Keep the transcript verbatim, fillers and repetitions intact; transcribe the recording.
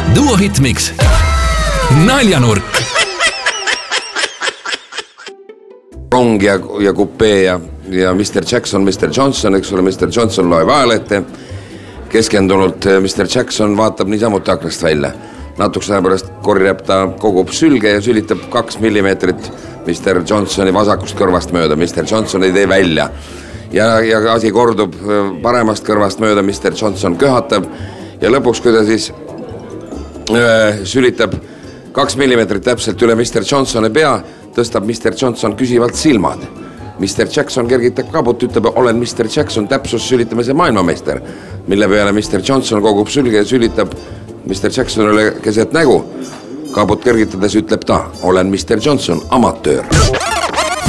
Duo Hitmix. Naljanurk. Rong ja, ja kupee ja, ja mister Jackson, mister Johnson, eks ole, mister Johnson loeb ajalehte. Keskendunult mister Jackson vaatab niisamuti aknast välja. Natuks aja pärast korjab ta kogub sülge ja sülitab kaks millimeetrit mister Johnsoni vasakust kõrvast mööda. mister Johnson ei tee välja. Ja, ja asi kordub paremast kõrvast mööda, mister Johnson köhatab ja lõpuks, kui ta siis öö, sülitab kaks millimeetrit täpselt üle mister Johnsoni pea, tõstab mister Johnson küsivalt silmad. mister Jackson kergitab kabut, ütleb, olen mister Jackson, täpsus sülitamise maailmameister, mille peale mister Johnson kogub sülge ja sülitab mister Jacksonile keset nägu. Kabut kergitades ütleb ta, olen mister Johnson, amatöör.